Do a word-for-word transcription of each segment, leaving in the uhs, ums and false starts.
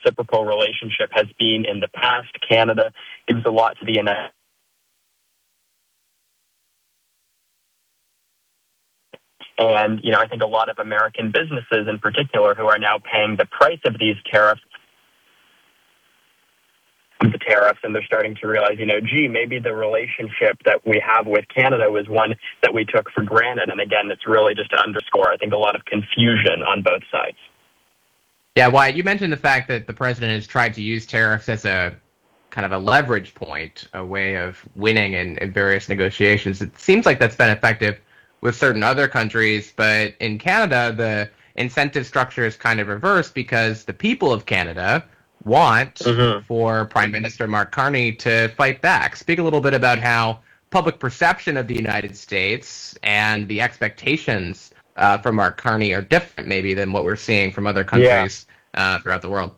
reciprocal relationship has been in the past. Canada gives a lot to the United States. And, you know, I think a lot of American businesses in particular who are now paying the price of these tariffs, the tariffs, and they're starting to realize, you know, gee, maybe the relationship that we have with Canada was one that we took for granted. And again, it's really just to underscore, I think, a lot of confusion on both sides. Yeah, Wyatt, you mentioned the fact that the president has tried to use tariffs as a kind of a leverage point, a way of winning in, in various negotiations. It seems like that's been effective with certain other countries, but in Canada, the incentive structure is kind of reversed because the people of Canada want mm-hmm. for Prime Minister Mark Carney to fight back. Speak a little bit about how public perception of the United States and the expectations uh, from Mark Carney are different maybe than what we're seeing from other countries yeah. uh, throughout the world.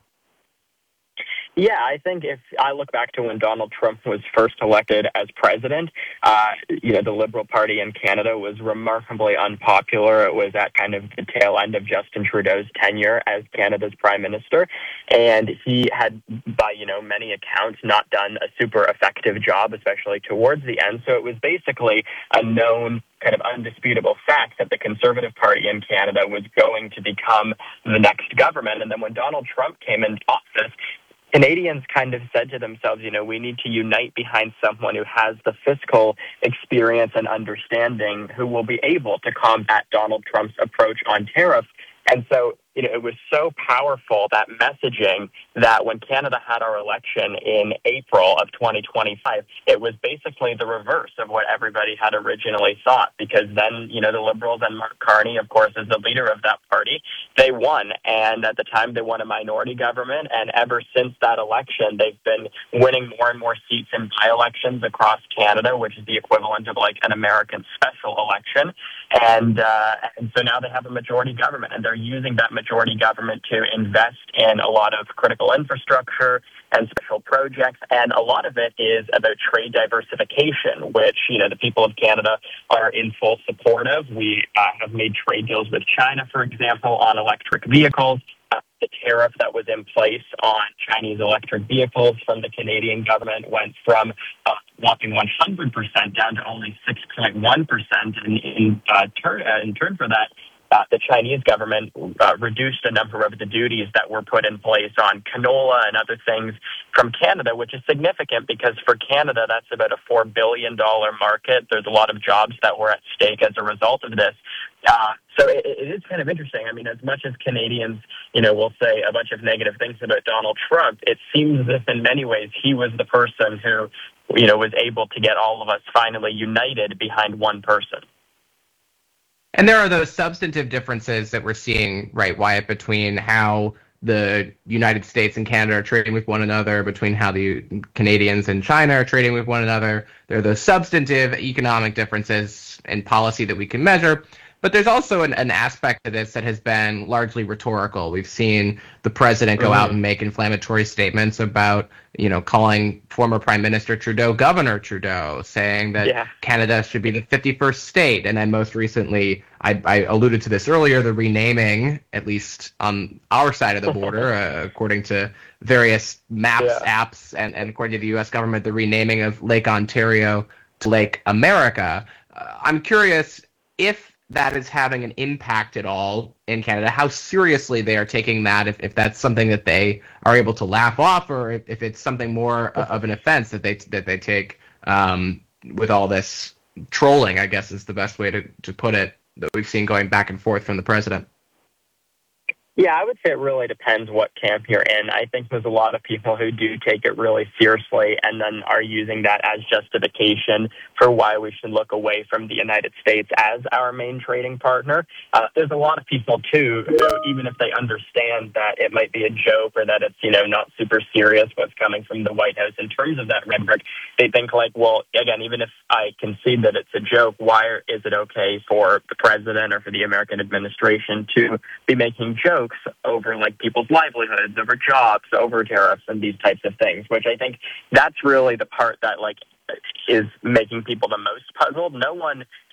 Yeah, I think if I look back to when Donald Trump was first elected as president, uh, you know, the Liberal Party in Canada was remarkably unpopular. It was at kind of the tail end of Justin Trudeau's tenure as Canada's prime minister. And he had, by, you know, many accounts, not done a super effective job, especially towards the end. So it was basically a known kind of undisputable fact that the Conservative Party in Canada was going to become the next government. And then when Donald Trump came into office, Canadians kind of said to themselves, you know, we need to unite behind someone who has the fiscal experience and understanding who will be able to combat Donald Trump's approach on tariffs. And so, you know, it was so powerful, that messaging, that when Canada had our election in April of twenty twenty-five, it was basically the reverse of what everybody had originally thought, because then, you know, the Liberals and Mark Carney, of course, is the leader of that party, they won. And at the time, they won a minority government. And ever since that election, they've been winning more and more seats in by-elections across Canada, which is the equivalent of like an American special election. And, uh, and so now they have a majority government, and they're using that majority government to invest in a lot of critical infrastructure and special projects. And a lot of it is about trade diversification, which, you know, the people of Canada are in full support of. We uh, have made trade deals with China, for example, on electric vehicles. Uh, the tariff that was in place on Chinese electric vehicles from the Canadian government went from uh, whopping one hundred percent down to only six point one percent. And in, uh, tur- uh, in turn for that, Uh, the Chinese government uh, reduced a number of the duties that were put in place on canola and other things from Canada, which is significant because for Canada, that's about a four billion dollars market. There's a lot of jobs that were at stake as a result of this. Uh, so it, it is kind of interesting. I mean, as much as Canadians, you know, will say a bunch of negative things about Donald Trump, it seems as if in many ways he was the person who, you know, was able to get all of us finally united behind one person. And there are those substantive differences that we're seeing, right, Wyatt, between how the United States and Canada are trading with one another, between how the Canadians and China are trading with one another. There are those substantive economic differences in policy that we can measure. But there's also an, an aspect to this that has been largely rhetorical. We've seen the president go mm-hmm. out and make inflammatory statements about, you know, calling former Prime Minister Trudeau Governor Trudeau, saying that yeah. Canada should be the fifty-first state. And then most recently, I, I alluded to this earlier, the renaming, at least on our side of the border, uh, according to various maps, yeah. apps, and, and according to the U S government, the renaming of Lake Ontario to Lake America. Uh, I'm curious if that is having an impact at all in Canada, how seriously they are taking that, if, if that's something that they are able to laugh off, or if, if it's something more of an offense that they that they take um, with all this trolling, I guess is the best way to, to put it, that we've seen going back and forth from the president. Yeah, I would say it really depends what camp you're in. I think there's a lot of people who do take it really seriously and then are using that as justification for why we should look away from the United States as our main trading partner. Uh, there's a lot of people, too, who, even if they understand that it might be a joke or that it's, you know, not super serious what's coming from the White House in terms of that rhetoric, they think like, well, again, even if I concede that it's a joke, why is it okay for the president or for the American administration to be making jokes over like people's livelihoods, over jobs, over tariffs and these types of things, which I think that's really the part that like is making people the most puzzled. No one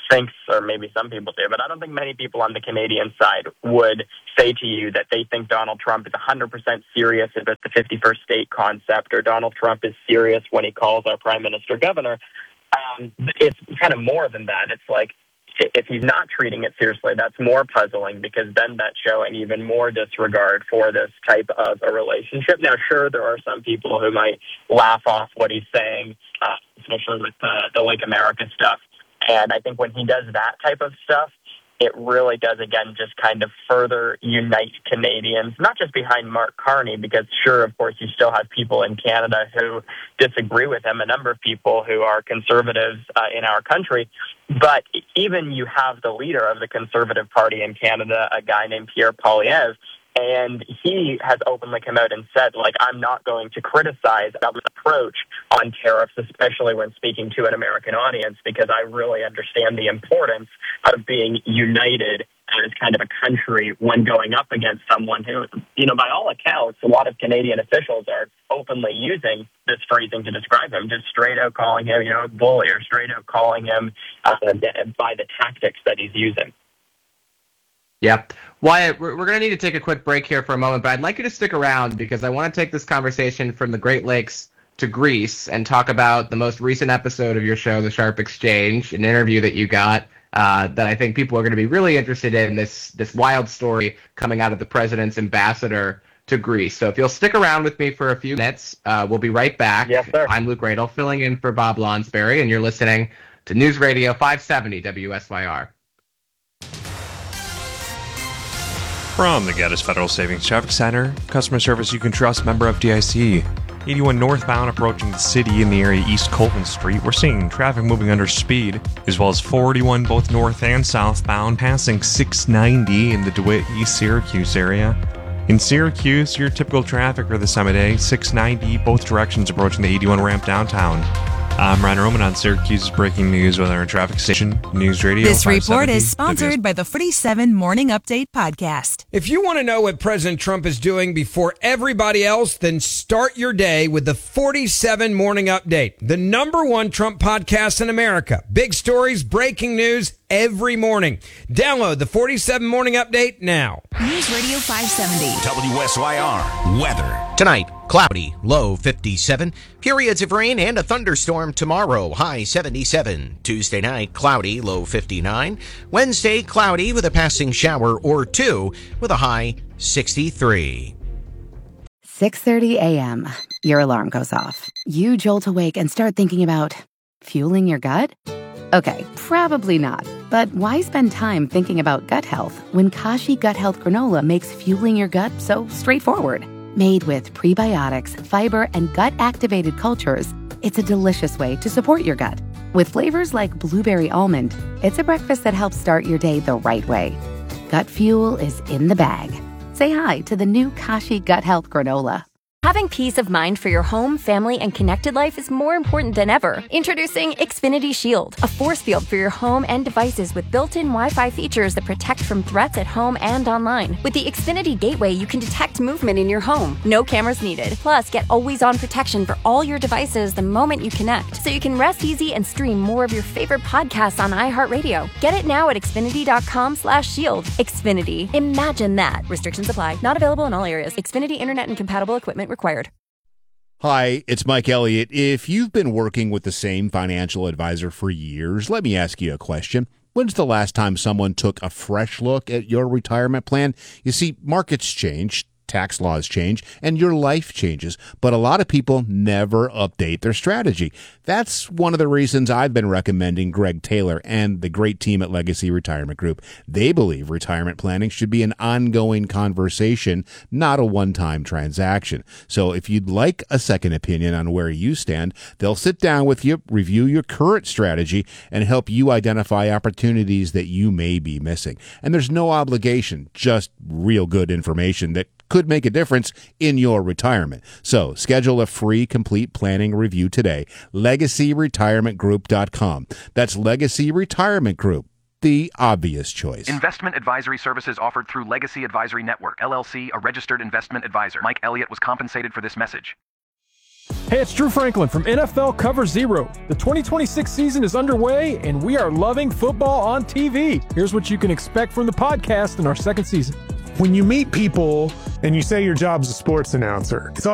thinks, or maybe some people do, but I don't think many people on the Canadian side would say to you that they think Donald Trump is one hundred percent serious about the fifty-first state concept, or Donald Trump is serious when he calls our prime minister governor. Um, it's kind of more than that. It's like, if he's not treating it seriously, that's more puzzling, because then that's showing even more disregard for this type of a relationship. Now, sure, there are some people who might laugh off what he's saying, uh, especially with the, the Lake America stuff. And I think when he does that type of stuff, it really does, again, just kind of further unite Canadians, not just behind Mark Carney, because sure, of course, you still have people in Canada who disagree with him, a number of people who are conservatives uh, in our country, but even you have the leader of the Conservative Party in Canada, a guy named Pierre Poilievre, and he has openly come out and said, like, I'm not going to criticize that approach on tariffs, especially when speaking to an American audience, because I really understand the importance of being united as kind of a country when going up against someone who, you know, by all accounts, a lot of Canadian officials are openly using this phrasing to describe him, just straight out calling him, you know, a bully, or straight out calling him uh, by the tactics that he's using. Yeah. Wyatt, we're, we're going to need to take a quick break here for a moment, but I'd like you to stick around, because I want to take this conversation from the Great Lakes to Greece and talk about the most recent episode of your show, The Sharp Exchange, an interview that you got uh, that I think people are going to be really interested in, this, this wild story coming out of the president's ambassador to Greece. So if you'll stick around with me for a few minutes, uh, we'll be right back. Yes, sir. I'm Luke Radel, filling in for Bob Lonsberry, and you're listening to News Radio five seventy W S Y R. From the Gaddis Federal Savings Traffic Center, customer service you can trust, member of D I C. eighty-one northbound approaching the city in the area East Colvin Street. We're seeing traffic moving under speed, as well as forty-one both north and southbound, passing six ninety in the DeWitt East Syracuse area. In Syracuse, your typical traffic for this time of day, six ninety both directions approaching the eighty-one ramp downtown. I'm Ryan Roman on Syracuse's breaking news weather and traffic station, News Radio. This report is sponsored by the forty-seven Morning Update podcast. If you want to know what President Trump is doing before everybody else, then start your day with the forty-seven Morning Update, the number one Trump podcast in America. Big stories, breaking news every morning. Download the forty-seven Morning Update now. News Radio five seventy. W S Y R weather. Tonight, cloudy, low fifty-seven. Periods of rain and a thunderstorm tomorrow, high seventy-seven. Tuesday night, cloudy, low fifty-nine. Wednesday, cloudy with a passing shower or two with a high sixty-three. six thirty a.m. Your alarm goes off. You jolt awake and start thinking about fueling your gut? Okay, probably not. But why spend time thinking about gut health when Kashi Gut Health Granola makes fueling your gut so straightforward? Made with prebiotics, fiber, and gut-activated cultures, it's a delicious way to support your gut. With flavors like blueberry almond, it's a breakfast that helps start your day the right way. Gut fuel is in the bag. Say hi to the new Kashi Gut Health Granola. Having peace of mind for your home, family, and connected life is more important than ever. Introducing Xfinity Shield, a force field for your home and devices with built-in Wi-Fi features that protect from threats at home and online. With the Xfinity Gateway, you can detect movement in your home. No cameras needed. Plus, get always-on protection for all your devices the moment you connect, so you can rest easy and stream more of your favorite podcasts on iHeartRadio. Get it now at Xfinity.com slash shield. Xfinity. Imagine that. Restrictions apply. Not available in all areas. Xfinity Internet and compatible equipment required. Hi, it's Mike Elliott. If you've been working with the same financial advisor for years, let me ask you a question. When's the last time someone took a fresh look at your retirement plan? You see, markets change, tax laws change, and your life changes, but a lot of people never update their strategy. That's one of the reasons I've been recommending Greg Taylor and the great team at Legacy Retirement Group. They believe retirement planning should be an ongoing conversation, not a one-time transaction. So if you'd like a second opinion on where you stand, they'll sit down with you, review your current strategy, and help you identify opportunities that you may be missing. And there's no obligation, just real good information that could make a difference in your retirement. So schedule a free complete planning review today. legacy retirement group dot com. That's Legacy Retirement Group, the obvious choice. Investment advisory services offered through Legacy Advisory Network, L L C, a registered investment advisor. Mike Elliott was compensated for this message. Hey, it's Drew Franklin from N F L Cover Zero. The twenty twenty-six season is underway, and we are loving football on T V. Here's what you can expect from the podcast in our second season. When you meet people and you say your job's a sports announcer, it's